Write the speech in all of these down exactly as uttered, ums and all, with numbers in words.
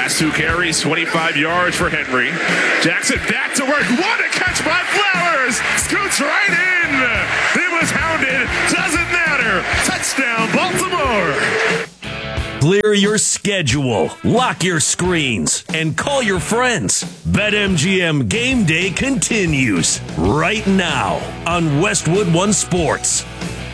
Last two carries, twenty-five yards for Henry. Jackson back to work. What a catch by Flowers. Scoots right in. He was hounded. Doesn't matter. Touchdown, Baltimore. Clear your schedule, lock your screens, and call your friends. BetMGM Game Day continues right now on Westwood One Sports.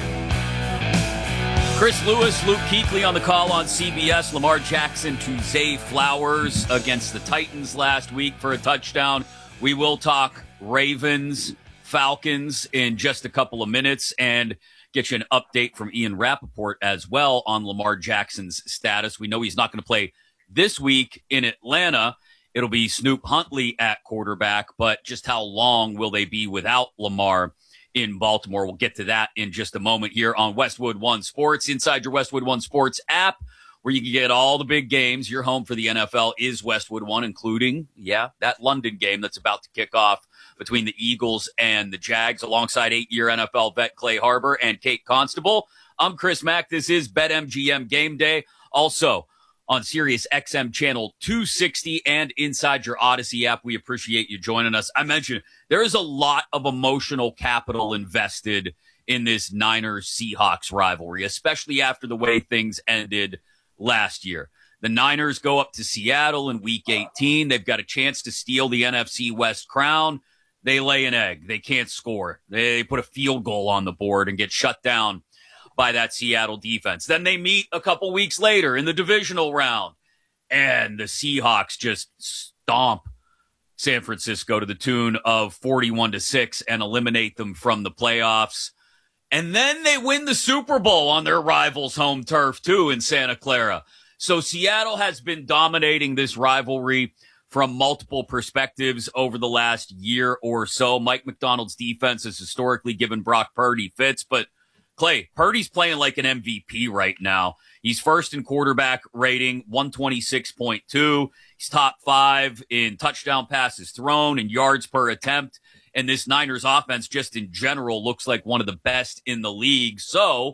Chris Lewis, Luke Kuechly on the call on C B S. Lamar Jackson to Zay Flowers against the Titans last week for a touchdown. We will talk Ravens, Falcons in just a couple of minutes and get you an update from Ian Rappaport as well on Lamar Jackson's status. We know he's not going to play this week in Atlanta. It'll be Snoop Huntley at quarterback, but just how long will they be without Lamar in Baltimore? We'll get to that in just a moment here on Westwood One Sports. Inside your Westwood One Sports app, where you can get all the big games. Your home for the N F L is Westwood One, including, yeah, that London game that's about to kick off between the Eagles and the Jags, alongside eight-year N F L vet Clay Harbor and Kate Constable. I'm Chris Mack. This is BetMGM Game Day. Also on Sirius X M Channel two sixty and inside your Odyssey app. We appreciate you joining us. I mentioned there is a lot of emotional capital invested in this Niners-Seahawks rivalry, especially after the way things ended last year. The Niners go up to Seattle in week eighteen. They've got a chance to steal the N F C West crown. They lay an egg. They can't score. They put a field goal on the board and get shut down by that Seattle defense. Then they meet a couple weeks later in the divisional round, and the Seahawks just stomp San Francisco to the tune of forty-one to six and eliminate them from the playoffs. And then they win the Super Bowl on their rival's home turf, too, in Santa Clara. So Seattle has been dominating this rivalry from multiple perspectives over the last year or so. Mike McDonald's defense has historically given Brock Purdy fits, but Clay, Purdy's playing like an M V P right now. He's first in quarterback rating, one twenty-six point two. He's top five in touchdown passes thrown and yards per attempt. And this Niners offense just in general looks like one of the best in the league. So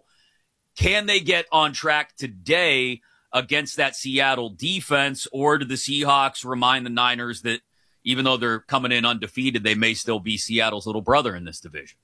can they get on track today against that Seattle defense, or do the Seahawks remind the Niners that even though they're coming in undefeated, they may still be Seattle's little brother in this division?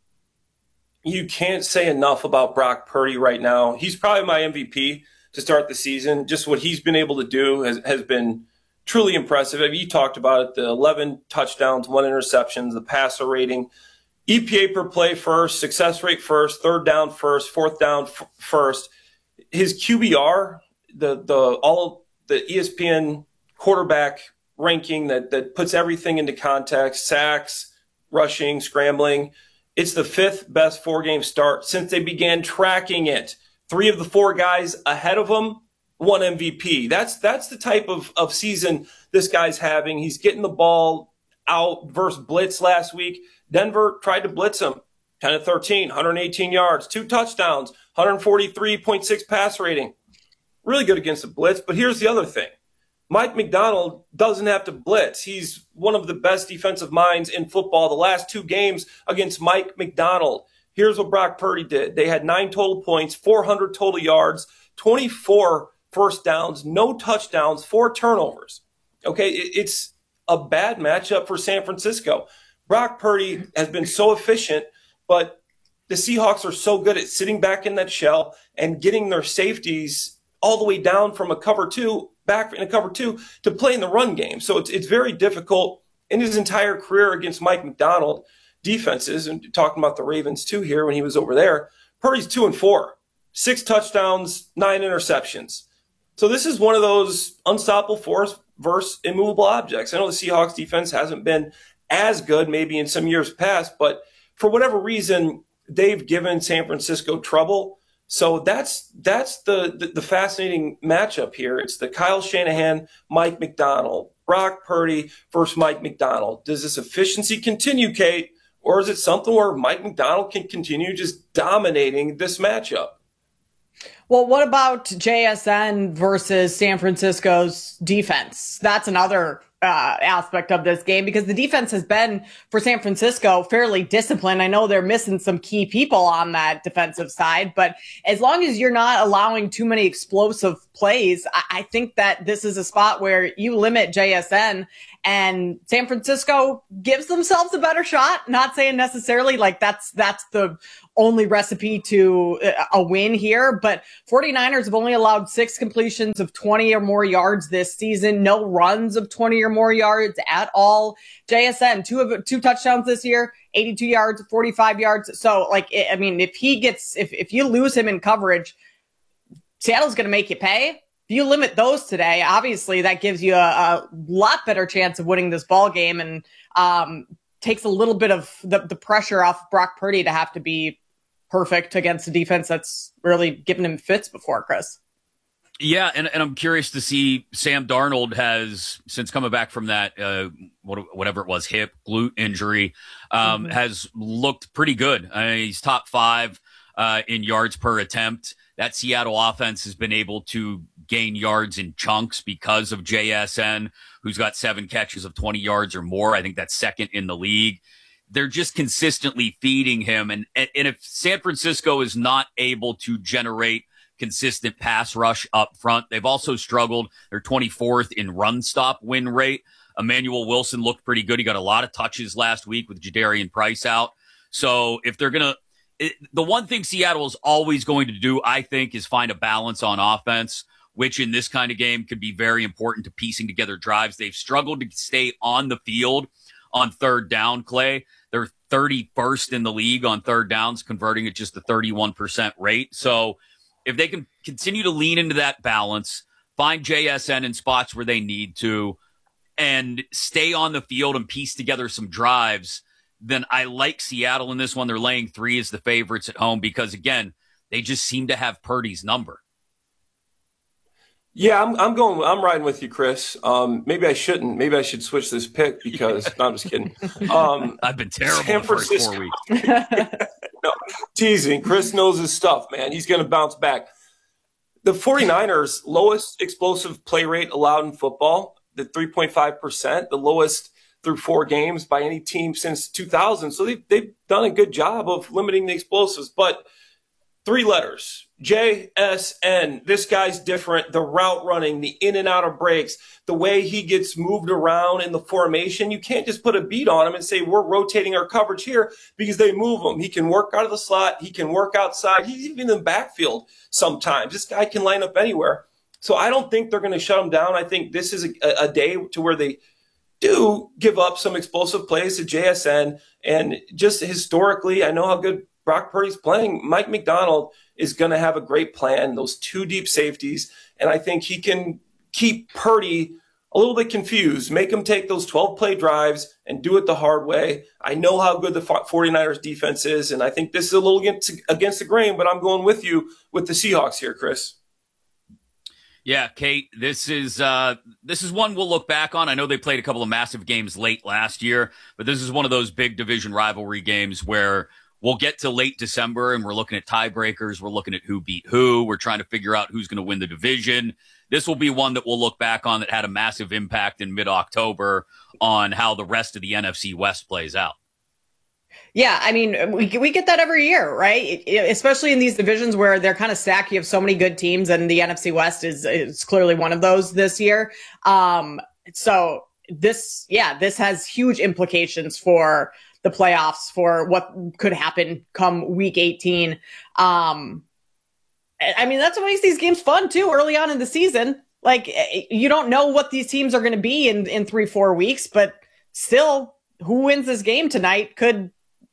You can't say enough about Brock Purdy right now. He's probably my M V P to start the season. Just what he's been able to do has, has been truly impressive. I mean, you talked about it, the eleven touchdowns, one interception, the passer rating, E P A per play first, success rate first, third down first, fourth down f- first. His Q B R, the the all the E S P N quarterback ranking that that puts everything into context, sacks, rushing, scrambling. It's the fifth best four-game start since they began tracking it. Three of the four guys ahead of him won M V P. That's that's the type of, of season this guy's having. He's getting the ball out versus blitz last week. Denver tried to blitz him. ten of thirteen, one hundred eighteen yards, two touchdowns, one forty-three point six pass rating. Really good against the blitz. But here's the other thing. Mike McDonald doesn't have to blitz. He's one of the best defensive minds in football. The last two games against Mike McDonald. Here's what Brock Purdy did. They had nine total points, four hundred total yards, twenty-four first downs, no touchdowns, four turnovers. Okay, it's a bad matchup for San Francisco. Brock Purdy has been so efficient, but the Seahawks are so good at sitting back in that shell and getting their safeties all the way down from a cover two, back in a cover two, to play in the run game. So it's it's very difficult in his entire career against Mike McDonald defenses, and talking about the Ravens too here when he was over there. Purdy's two and four, six touchdowns, nine interceptions. So this is one of those unstoppable force versus immovable objects. I know the Seahawks defense hasn't been as good maybe in some years past, but for whatever reason, they've given San Francisco trouble. So that's that's the, the, the fascinating matchup here. It's the Kyle Shanahan, Mike McDonald, Brock Purdy versus Mike McDonald. Does this efficiency continue, Kate, or is it something where Mike McDonald can continue just dominating this matchup? Well, what about J S N versus San Francisco's defense? That's another uh, aspect of this game, because the defense has been, for San Francisco, fairly disciplined. I know they're missing some key people on that defensive side, but as long as you're not allowing too many explosive plays, I, I think that this is a spot where you limit J S N, and San Francisco gives themselves a better shot. Not saying necessarily like that's that's the only recipe to a win here, but 49ers have only allowed six completions of twenty or more yards this season, no runs of twenty or more yards at all. J S N, two of two touchdowns this year, eighty-two yards, forty-five yards. So, like, I mean, if he gets, if, if you lose him in coverage, Seattle's going to make you pay. If you limit those today, obviously that gives you a, a lot better chance of winning this ball game, and um, takes a little bit of the, the pressure off Brock Purdy to have to be perfect against a defense that's really given him fits before, Chris. Yeah, and, and I'm curious to see Sam Darnold has, since coming back from that, uh, whatever it was, hip, glute injury, um, mm-hmm. has looked pretty good. I mean, he's top five uh, in yards per attempt. That Seattle offense has been able to gain yards in chunks because of J S N, who's got seven catches of twenty yards or more. I think that's second in the league. They're just consistently feeding him. And, and if San Francisco is not able to generate consistent pass rush up front, they've also struggled. They're twenty-fourth in run stop win rate. Emmanuel Wilson looked pretty good. He got a lot of touches last week with Jadarian Price out. So if they're going to, the one thing Seattle is always going to do, I think, is find a balance on offense, which in this kind of game could be very important to piecing together drives. They've struggled to stay on the field on third down, Clay. They're thirty-first in the league on third downs, converting at just a thirty-one percent rate. So if they can continue to lean into that balance, find J S N in spots where they need to, and stay on the field and piece together some drives, then I like Seattle in this one. They're laying three as the favorites at home because, again, they just seem to have Purdy's number. Yeah, I'm I'm going. I'm riding with you, Chris. Um, maybe I shouldn't. Maybe I should switch this pick because no, I'm just kidding. Um, I've been terrible San the first Francisco, four weeks. no, teasing. Chris knows his stuff, man. He's going to bounce back. The 49ers lowest explosive play rate allowed in football, the three point five percent, the lowest through four games by any team since two thousand. So they they've done a good job of limiting the explosives, but three letters. J S N. This guy's different. The route running, the in and out of breaks, the way he gets moved around in the formation. You can't just put a beat on him and say, we're rotating our coverage here because they move him. He can work out of the slot. He can work outside. He's even in the backfield sometimes. This guy can line up anywhere. So I don't think they're going to shut him down. I think this is a, a day to where they do give up some explosive plays to J S N. And just historically, I know how good Brock Purdy's playing. Mike McDonald is going to have a great plan, those two deep safeties, and I think he can keep Purdy a little bit confused, make him take those twelve-play drives and do it the hard way. I know how good the 49ers defense is, and I think this is a little against, against the grain, but I'm going with you with the Seahawks here, Chris. Yeah, Kate, this is uh, this is one we'll look back on. I know they played a couple of massive games late last year, but this is one of those big division rivalry games where we'll get to late December and we're looking at tiebreakers. We're looking at who beat who. We're trying to figure out who's going to win the division. This will be one that we'll look back on that had a massive impact in mid-October on how the rest of the N F C West plays out. Yeah, I mean, we we get that every year, right? Especially in these divisions where they're kind of stacked. You have so many good teams, and the N F C West is is clearly one of those this year. Um, so this, yeah, this has huge implications for the playoffs, for what could happen come week eighteen. Um, I mean, that's what makes these games fun too, early on in the season. Like, you don't know what these teams are going to be in, in three, four weeks, but still, who wins this game tonight could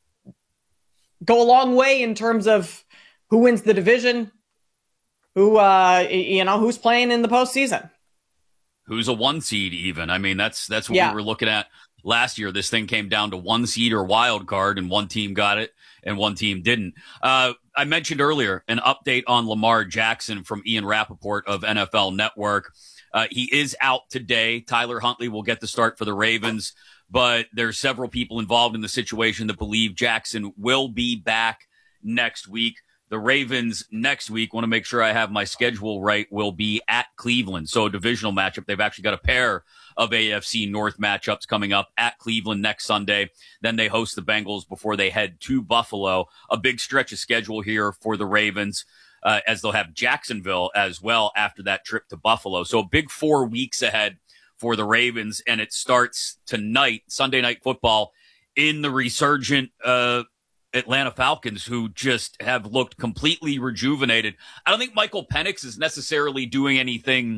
go a long way in terms of who wins the division, who, uh, you know, who's playing in the postseason. Who's a one seed even. I mean, that's, that's what yeah. we were looking at. Last year, this thing came down to one seed or wild card, and one team got it and one team didn't. Uh, I mentioned earlier an update on Lamar Jackson from Ian Rappaport of N F L Network. Uh, he is out today. Tyler Huntley will get the start for the Ravens, but there's several people involved in the situation that believe Jackson will be back next week. The Ravens next week, want to make sure I have my schedule right, will be at Cleveland. So a divisional matchup. They've actually got a pair of A F C North matchups coming up at Cleveland next Sunday. Then they host the Bengals before they head to Buffalo. A big stretch of schedule here for the Ravens, uh, as they'll have Jacksonville as well after that trip to Buffalo. So a big four weeks ahead for the Ravens, and it starts tonight, Sunday Night Football, in the resurgent uh Atlanta Falcons, who just have looked completely rejuvenated. I don't think Michael Penix is necessarily doing anything